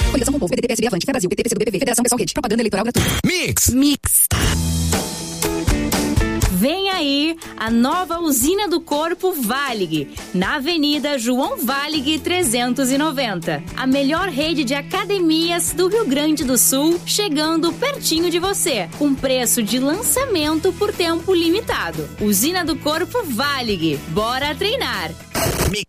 Coligação com o povo, PDT, PSB, Avante, Fé Brasil, PT, PCdoB, PV, Federação Pessoal Rede, propaganda eleitoral gratuita. Mix. Vem aí a nova usina do corpo Valig, na Avenida João Valig 390. A melhor rede de academias do Rio Grande do Sul, chegando pertinho de você, com preço de lançamento por tempo limitado. Usina do corpo Valig. Bora treinar!